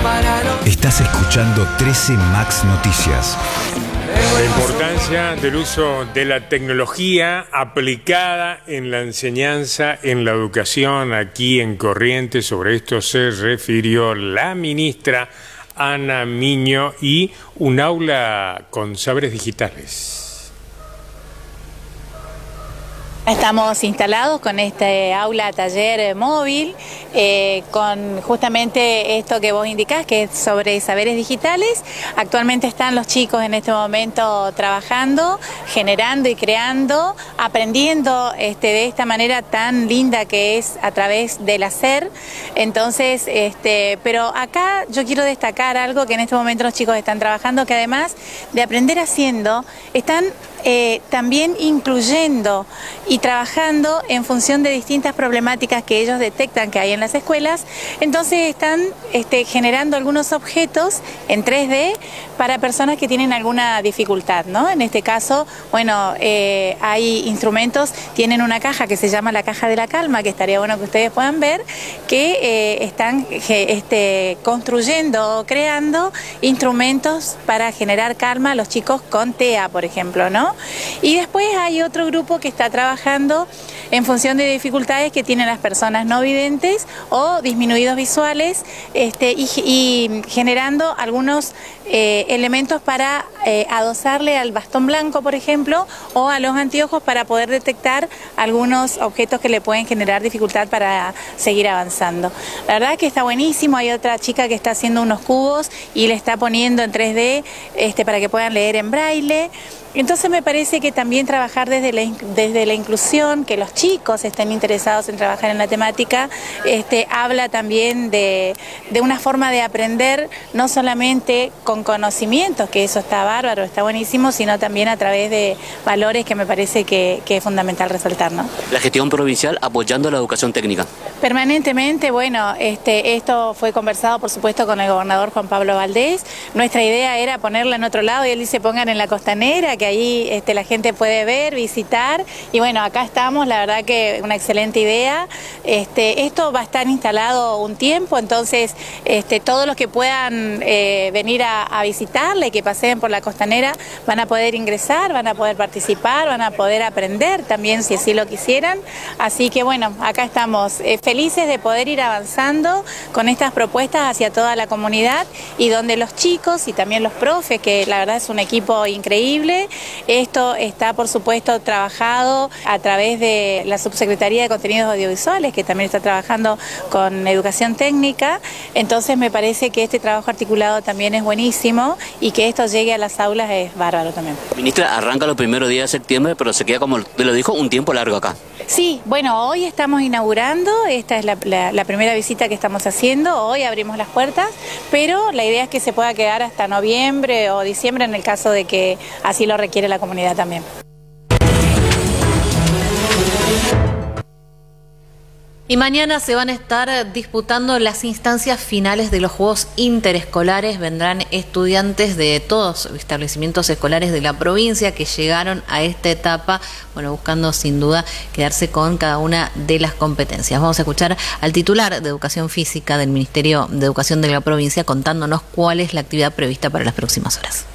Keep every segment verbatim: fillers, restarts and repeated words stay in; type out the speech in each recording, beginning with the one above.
Estás escuchando trece Max Noticias. La importancia del uso de la tecnología aplicada en la enseñanza, en la educación, aquí en Corrientes. Sobre esto se refirió la ministra Ana Miño y un aula con saberes digitales. Estamos instalados con este aula taller móvil, eh, con justamente esto que vos indicás, que es sobre saberes digitales. Actualmente están los chicos en este momento trabajando, generando y creando, aprendiendo este, de esta manera tan linda que es a través del hacer. Entonces, este, pero acá yo quiero destacar algo que en este momento los chicos están trabajando, que además de aprender haciendo, están Eh, también incluyendo y trabajando en función de distintas problemáticas que ellos detectan que hay en las escuelas. Entonces están este, generando algunos objetos en tres D para personas que tienen alguna dificultad, ¿no? En este caso, bueno, eh, hay instrumentos, tienen una caja que se llama la caja de la calma, que estaría bueno que ustedes puedan ver, que eh, están este, construyendo o creando instrumentos para generar calma a los chicos con T E A, por ejemplo, ¿no? Y después hay otro grupo que está trabajando en función de dificultades que tienen las personas no videntes o disminuidos visuales, este, y, y generando algunos eh, elementos para eh, adosarle al bastón blanco, por ejemplo, o a los anteojos para poder detectar algunos objetos que le pueden generar dificultad para seguir avanzando. La verdad que está buenísimo. Hay otra chica que está haciendo unos cubos y le está poniendo en tres D este, para que puedan leer en braille. Entonces me parece que también trabajar desde la, desde la inclusión, que los chicos estén interesados en trabajar en la temática, este, habla también de, de una forma de aprender, no solamente con conocimientos, que eso está bárbaro, está buenísimo, sino también a través de valores que me parece que, que es fundamental resaltar, ¿no? La gestión provincial apoyando la educación técnica. Permanentemente, bueno, este, esto fue conversado por supuesto con el gobernador Juan Pablo Valdés. Nuestra idea era ponerla en otro lado y él dice pongan en la costanera, que ahí este, la gente puede ver, visitar, y bueno, acá estamos, la verdad que una excelente idea. Este, esto va a estar instalado un tiempo, entonces este, todos los que puedan eh, venir a, a visitarla y que paseen por la costanera van a poder ingresar, van a poder participar, van a poder aprender también si así lo quisieran. Así que bueno, acá estamos eh, felices de poder ir avanzando con estas propuestas hacia toda la comunidad y donde los chicos y también los profes, que la verdad es un equipo increíble. Esto está, por supuesto, trabajado a través de la Subsecretaría de Contenidos Audiovisuales, que también está trabajando con educación técnica. Entonces me parece que este trabajo articulado también es buenísimo y que esto llegue a las aulas es bárbaro también. Ministra, arranca los primeros días de septiembre, pero se queda, como te lo dijo, un tiempo largo acá. Sí, bueno, hoy estamos inaugurando, esta es la, la, la primera visita que estamos haciendo, hoy abrimos las puertas, pero la idea es que se pueda quedar hasta noviembre o diciembre en el caso de que así lo requiere la comunidad también. Y mañana se van a estar disputando las instancias finales de los Juegos Interescolares. Vendrán estudiantes de todos los establecimientos escolares de la provincia que llegaron a esta etapa, bueno, buscando sin duda quedarse con cada una de las competencias. Vamos a escuchar al titular de Educación Física del Ministerio de Educación de la provincia contándonos cuál es la actividad prevista para las próximas horas.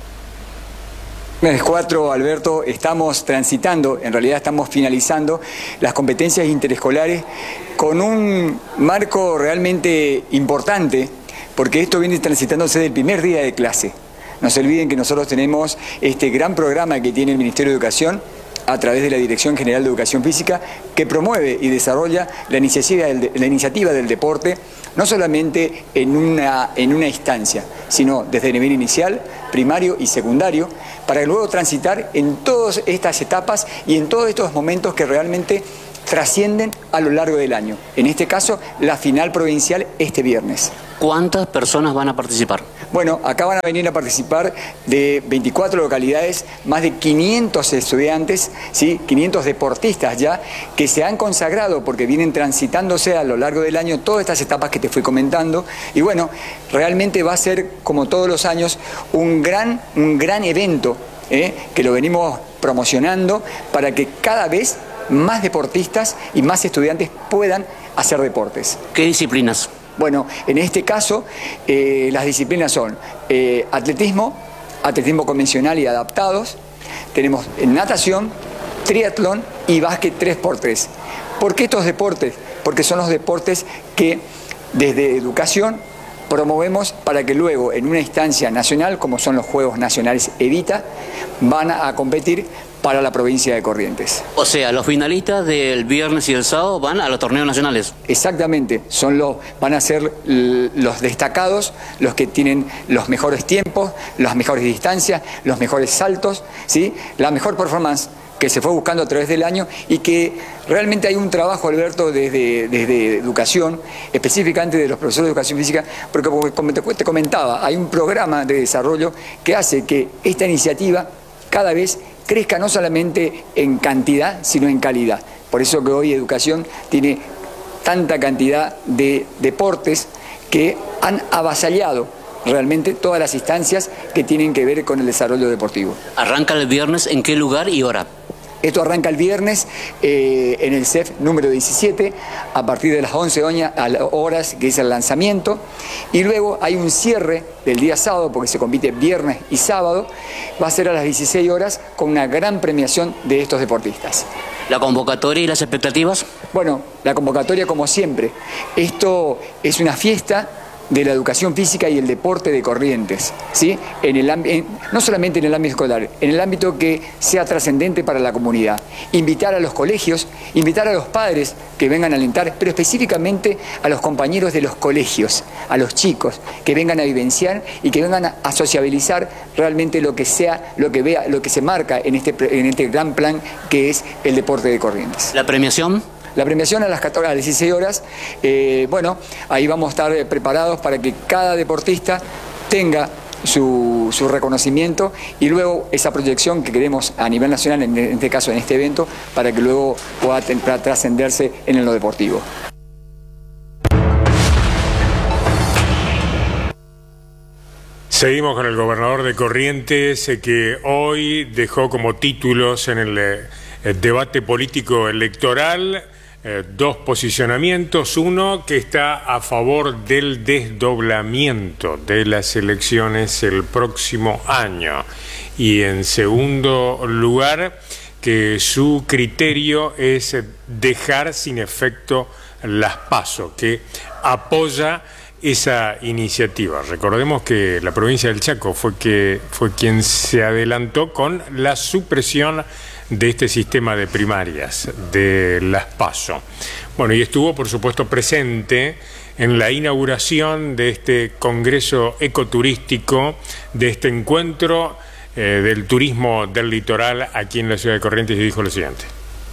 Mes cuatro, Alberto, estamos transitando, en realidad estamos finalizando las competencias interescolares con un marco realmente importante, porque esto viene transitándose del primer día de clase. No se olviden que nosotros tenemos este gran programa que tiene el Ministerio de Educación a través de la Dirección General de Educación Física, que promueve y desarrolla la iniciativa del, la iniciativa del deporte, no solamente en una, en una instancia, sino desde el nivel inicial, primario y secundario, para luego transitar en todas estas etapas y en todos estos momentos que realmente trascienden a lo largo del año. En este caso, la final provincial este viernes. ¿Cuántas personas van a participar? Bueno, acá van a venir a participar de veinticuatro localidades, más de quinientos estudiantes, ¿sí? quinientos deportistas ya, que se han consagrado porque vienen transitándose a lo largo del año todas estas etapas que te fui comentando. Y bueno, realmente va a ser, como todos los años, un gran, un gran evento, ¿eh? que lo venimos promocionando para que cada vez más deportistas y más estudiantes puedan hacer deportes. ¿Qué disciplinas? Bueno, en este caso eh, las disciplinas son eh, atletismo, atletismo convencional y adaptados, tenemos natación, triatlón y básquet tres por tres. ¿Por qué estos deportes? Porque son los deportes que desde educación promovemos para que luego en una instancia nacional, como son los Juegos Nacionales Evita, van a competir para la provincia de Corrientes. O sea, los finalistas del viernes y del sábado van a los torneos nacionales. Exactamente, son los, van a ser los destacados, los que tienen los mejores tiempos, las mejores distancias, los mejores saltos, ¿sí? La mejor performance que se fue buscando a través del año y que realmente hay un trabajo, Alberto, desde, desde educación, específicamente de los profesores de educación física, porque como te comentaba, hay un programa de desarrollo que hace que esta iniciativa cada vez crezca no solamente en cantidad, sino en calidad. Por eso que hoy educación tiene tanta cantidad de deportes que han avasallado realmente todas las instancias que tienen que ver con el desarrollo deportivo. ¿Arranca el viernes en qué lugar y hora? Esto arranca el viernes eh, en el C E F número diecisiete, a partir de las once horas, que es el lanzamiento, y luego hay un cierre del día sábado, porque se compite viernes y sábado, va a ser a las dieciséis horas, con una gran premiación de estos deportistas. ¿La convocatoria y las expectativas? Bueno, la convocatoria como siempre. Esto es una fiesta de la educación física y el deporte de Corrientes, ¿sí? En el, en, no solamente en el ámbito escolar, en el ámbito que sea trascendente para la comunidad. Invitar a los colegios, invitar a los padres que vengan a alentar, pero específicamente a los compañeros de los colegios, a los chicos, que vengan a vivenciar y que vengan a, a sociabilizar realmente lo que sea, lo que vea, lo que se marca en este, en este gran plan que es el deporte de Corrientes. ¿La premiación? La premiación a las, catorce, a las dieciséis horas, eh, bueno, ahí vamos a estar preparados para que cada deportista tenga su, su reconocimiento y luego esa proyección que queremos a nivel nacional, en este caso en este evento, para que luego pueda trascenderse en lo deportivo. Seguimos con el gobernador de Corrientes, que hoy dejó como títulos en el, el debate político electoral Eh, dos posicionamientos, uno que está a favor del desdoblamiento de las elecciones el próximo año y en segundo lugar que su criterio es dejar sin efecto las PASO, que apoya esa iniciativa. Recordemos que la provincia del Chaco fue, que, fue quien se adelantó con la supresión de este sistema de primarias, de las PASO. Bueno, y estuvo, por supuesto, presente en la inauguración de este congreso ecoturístico, de este encuentro eh, del turismo del litoral aquí en la ciudad de Corrientes, y dijo lo siguiente.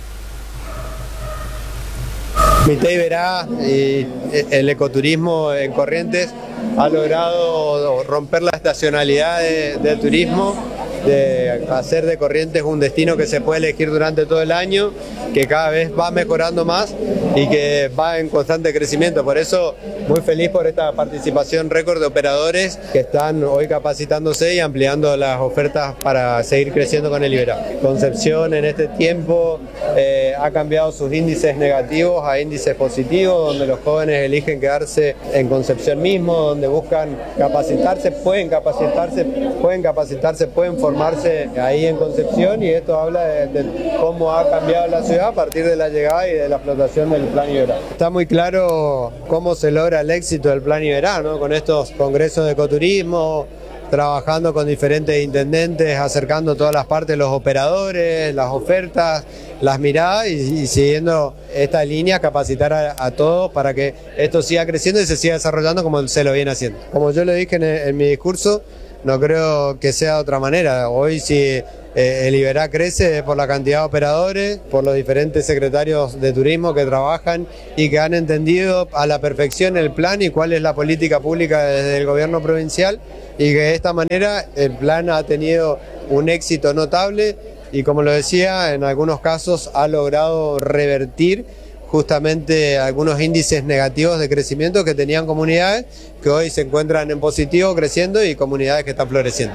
Mitei verá, y el ecoturismo en Corrientes ha logrado romper la estacionalidad de, del turismo, de hacer de Corrientes un destino que se puede elegir durante todo el año, que cada vez va mejorando más y que va en constante crecimiento. Por eso, muy feliz por esta participación récord de operadores que están hoy capacitándose y ampliando las ofertas para seguir creciendo con el Iberá. Concepción en este tiempo eh, ha cambiado sus índices negativos a índices positivos, donde los jóvenes eligen quedarse en Concepción mismo, donde buscan capacitarse, pueden capacitarse, pueden capacitarse, pueden formarse ahí en Concepción, y esto habla de, de cómo ha cambiado la ciudad a partir de la llegada y de la explotación del Plan Iberá. Está muy claro cómo se logra el éxito del Plan Iberá, ¿no? Con estos congresos de ecoturismo, trabajando con diferentes intendentes, acercando todas las partes, los operadores, las ofertas, las miradas, y, y siguiendo esta línea, capacitar a, a todos para que esto siga creciendo y se siga desarrollando como se lo viene haciendo. Como yo lo dije en, en mi discurso, no creo que sea de otra manera. Hoy si eh, el Iberá crece por la cantidad de operadores, por los diferentes secretarios de turismo que trabajan y que han entendido a la perfección el plan y cuál es la política pública desde el gobierno provincial, y que de esta manera el plan ha tenido un éxito notable y, como lo decía, en algunos casos ha logrado revertir justamente algunos índices negativos de crecimiento que tenían comunidades que hoy se encuentran en positivo creciendo y comunidades que están floreciendo.